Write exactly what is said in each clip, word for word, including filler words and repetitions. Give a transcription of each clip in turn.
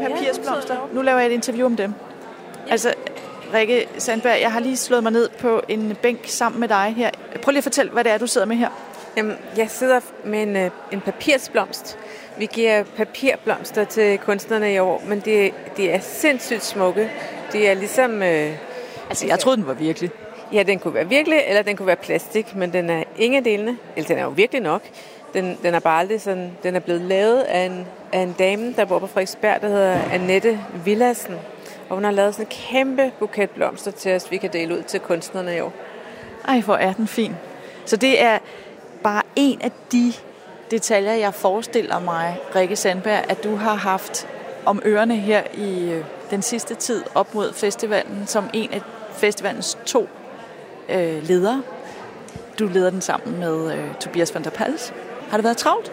Papirsblomster. Nu laver jeg et interview om dem. Ja. Altså, Rikke Sandberg, jeg har lige slået mig ned på en bænk sammen med dig her. Prøv lige at fortælle, hvad det er, du sidder med her. Jamen, jeg sidder med en, en papirsblomst. Vi giver papirblomster til kunstnerne i år, men de, de er sindssygt smukke. De er ligesom... Øh, altså, jeg troede, den var virkelig. Ja, den kunne være virkelig, eller den kunne være plastik, men den er ingen delene. Eller den er jo virkelig nok. Den, den er bare aldrig sådan... Den er blevet lavet af en, af en dame, der bor på Frederiksberg, der hedder Annette Villadsen. Og hun har lavet sådan en kæmpe buket blomster til os, vi kan dele ud til kunstnerne i år. Ej, hvor er den fin. Så det er bare en af de detaljer, jeg forestiller mig, Rikke Sandberg, at du har haft om ørerne her i øh, den sidste tid op mod festivalen, som en af festivalens to øh, ledere. Du leder den sammen med øh, Tobias van der Pals. Har det været travlt?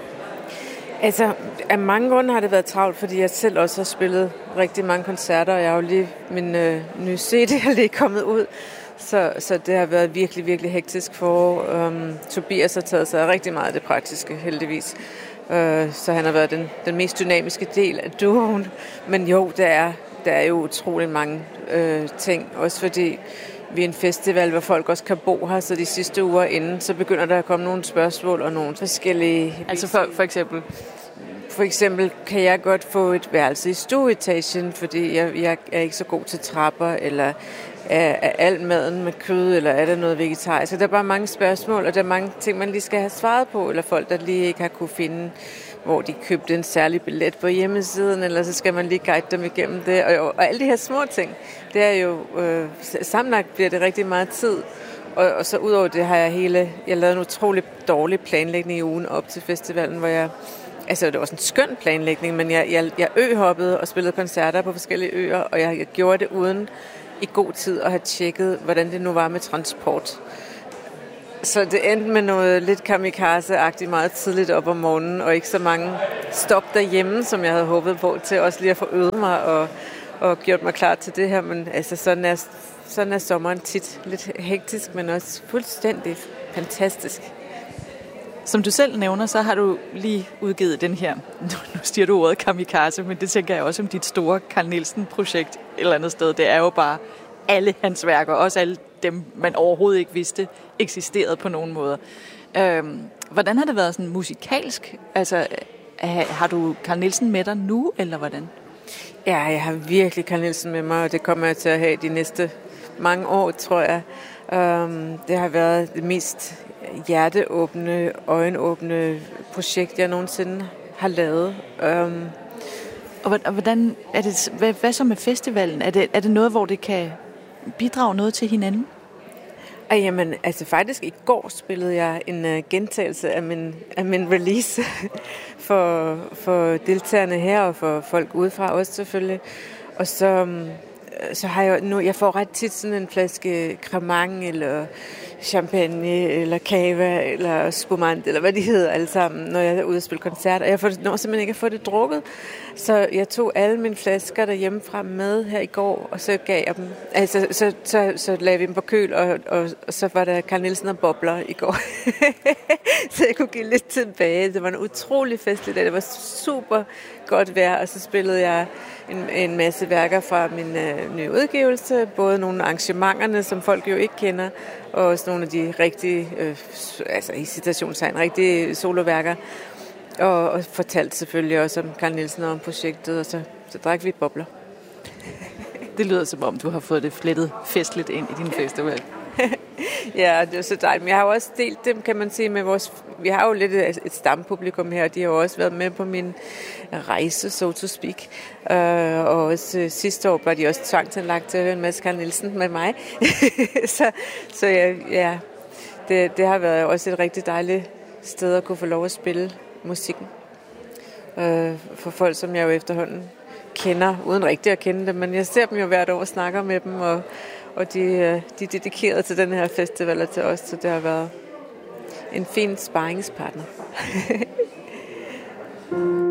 Altså, af mange grunde har det været travlt, fordi jeg selv også har spillet rigtig mange koncerter, og jeg har jo lige, min øh, nye C D er lige kommet ud, så, så det har været virkelig, virkelig hektisk for. Um, Tobias har taget sig rigtig meget af det praktiske, heldigvis. Uh, så han har været den, den mest dynamiske del af duoen. Men jo, der er, der er jo utrolig mange øh, ting, også fordi vi er en festival, hvor folk også kan bo her, så de sidste uger inden, så begynder der at komme nogle spørgsmål og nogle forskellige... Altså for, for eksempel? For eksempel kan jeg godt få et værelse i stueetagen, fordi jeg, jeg er ikke så god til trapper, eller er, er al maden med kød, eller er der noget vegetarisk? Så der er bare mange spørgsmål, og der er mange ting, man lige skal have svaret på, eller folk, der lige ikke har kunne finde, hvor de købte en særlig billet på hjemmesiden, eller så skal man lige guide dem igennem det. Og, og alle de her små ting, det er jo, øh, sammenlagt bliver det rigtig meget tid. Og, og så udover det har jeg hele, jeg lavede en utrolig dårlig planlægning i ugen op til festivalen, hvor jeg, altså det var sådan en skøn planlægning, men jeg, jeg, jeg øhoppede og spillede koncerter på forskellige øer, og jeg, jeg gjorde det uden i god tid at have tjekket, hvordan det nu var med transport. Så det endte med noget lidt kamikaze-agtigt meget tidligt op om morgenen, og ikke så mange stop derhjemme, som jeg havde håbet på, til også lige at få øvet mig og, og gjort mig klar til det her. Men altså, sådan er, sådan er sommeren tit lidt hektisk, men også fuldstændig fantastisk. Som du selv nævner, så har du lige udgivet den her, nu siger du ordet kamikaze, men det tænker jeg også om dit store Carl Nielsen-projekt et eller andet sted. Det er jo bare alle hans værker, også alle dem, man overhovedet ikke vidste eksisterede på nogen måder. Øhm, hvordan har det været sådan musikalsk? Altså, har du Carl Nielsen med dig nu, eller hvordan? Ja, jeg har virkelig Carl Nielsen med mig, og det kommer jeg til at have de næste mange år, tror jeg. Um, det har været det mest hjerteåbne, øjenåbne projekt, jeg nogensinde har lavet. Um, og hvordan er det? Hvad, hvad så med festivalen? Er det, er det noget, hvor det kan bidrage noget til hinanden? Ah, jamen, altså faktisk i går spillede jeg en uh, gentagelse af min, af min release for, for deltagerne her og for folk udefra også selvfølgelig. Og så, um, så har jeg nu, jeg får ret tit sådan en flaske cremant eller champagne eller cava eller spumant eller hvad de hedder alle sammen, når jeg er ude og spille koncert. Og jeg får det, når simpelthen ikke at få det drukket. Så jeg tog alle mine flasker derhjemmefra med her i går, og så gav jeg dem. Altså, så, så, så lagde vi dem på køl, og, og, og så var der Carl Nielsen og bobler i går. Så jeg kunne give lidt tilbage. Det var en utrolig festlig dag. Det var super godt vejr, og så spillede jeg en, en masse værker fra min øh, nye udgivelse. Både nogle arrangementerne, som folk jo ikke kender, og også nogle af de rigtige, øh, altså i citationstegn, rigtige soloværker. Og, og fortalte selvfølgelig også om Carl Nielsen og om projektet, og så, så drak vi bobler. Det lyder som om, du har fået det flettet festligt ind i din festival. Ja, det er så dejligt. Men jeg har jo også delt dem, kan man sige, med vores... Vi har jo lidt et, et stampublikum her, og de har jo også været med på min rejse, so to speak. Uh, og også uh, sidste år var de også tvangsanlagt til at høre en masse Carl Nielsen med mig. så så ja, ja det, det har været også et rigtig dejligt sted at kunne få lov at spille musikken. Uh, for folk, som jeg jo efterhånden kender, uden rigtig at kende dem, men jeg ser dem jo hvert år og snakker med dem, og Og de, de er dedikeret til den her festival og til os, så det har været en fin sparringspartner.